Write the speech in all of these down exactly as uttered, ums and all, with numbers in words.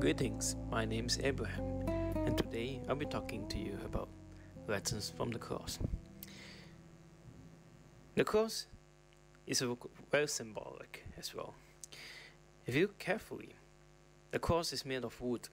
Greetings, my name is Abraham, and today I'll be talking to you about lessons from the cross. The cross is a very symbolic as well. If you look carefully, the cross is made of wood.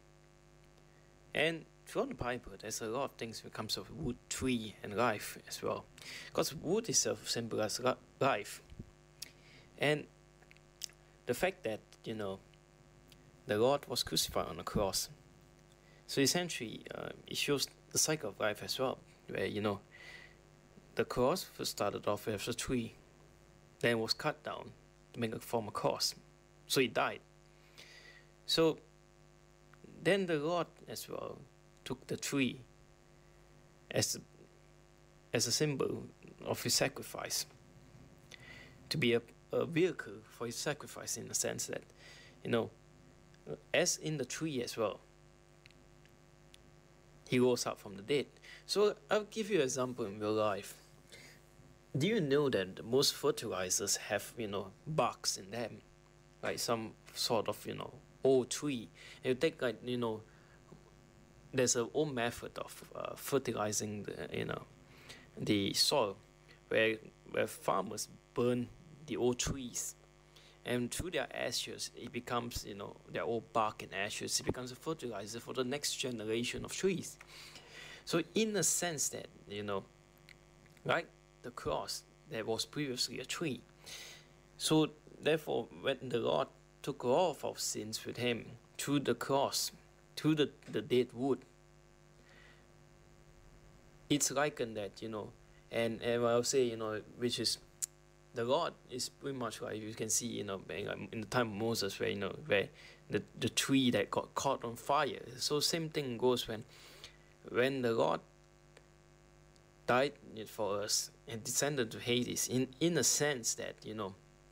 And throughout the Bible, there's a lot of things when it comes to wood, tree, and life as well. Because wood itself symbolizes life. And the fact that, you know, the Lord was crucified on the cross. So essentially, uh, it shows the cycle of life as well, where, you know, the cross first started off as a tree, then was cut down to make a form of cross. So it died. So then the Lord as well took the tree as a, as a symbol of his sacrifice, to be a, a vehicle for his sacrifice, in the sense that, you know, as in the tree as well, he rose up from the dead. So I'll give you an example in real life. Do you know that most fertilizers have, you know, barks in them, like some sort of, you know, old tree? You take, like, you know, there's an old method of uh, fertilizing the, you know, the soil, where where farmers burn the old trees, and through their ashes, it becomes, you know, their old bark and ashes, it becomes a fertilizer for the next generation of trees. So in a sense that, you know, like the cross, there was previously a tree. So therefore, when the Lord took all of our sins with him through the cross, through the, the dead wood, it's likened that, you know, and, and I'll say, you know, which is, the Lord is pretty much like you can see, you know, in the time of Moses, where, you know, where the, the tree that got caught on fire. So same thing goes when when the Lord died for us and descended to Hades, in, in a sense that, you know,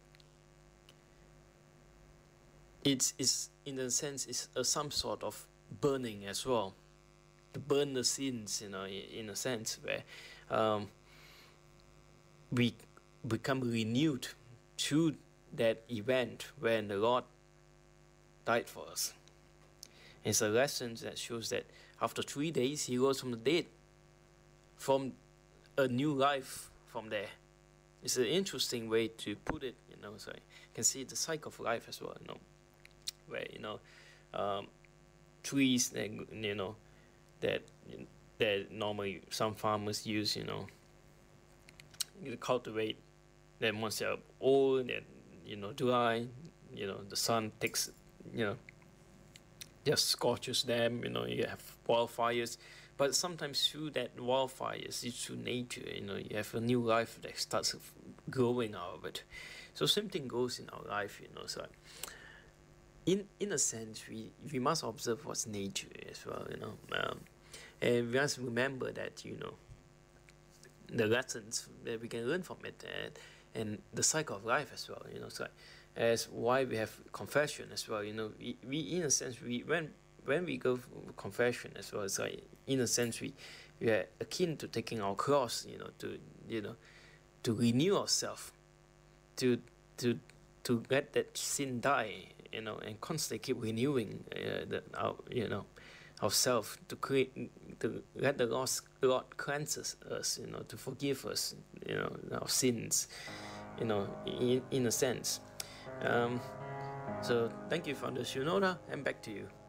it's, it's in a sense it's a, some sort of burning as well, to burn the sins, you know, in a sense where um, we become renewed through that event when the Lord died for us. It's a lesson that shows that after three days he rose from the dead, from a new life from there. It's an interesting way to put it, you know, so you can see the cycle of life as well, you know, where, you know, um, trees that, you know, that that normally some farmers use, you know, you cultivate. Then once they're old and, you know, dry, you know, the sun takes, you know, just scorches them, you know, you have wildfires. But sometimes through that wildfires, it's through nature, you know, you have a new life that starts growing out of it. So same thing goes in our life, you know. So in in a sense, we, we must observe what's nature as well, you know. Um, and we must remember that, you know, the lessons that we can learn from it, and and the cycle of life as well, you know. So as why we have confession as well, you know, we, we in a sense we when when we go for confession as well, it's like in a sense we we are akin to taking our cross, you know, to you know to renew ourselves, to to to let that sin die, you know, and constantly keep renewing uh, the, our you know ourselves, to create, to let the Lord, Lord cleanses us, you know, to forgive us, you know, our sins, you know, in, in a sense. Um, so thank you, Founder Shinoda, and back to you.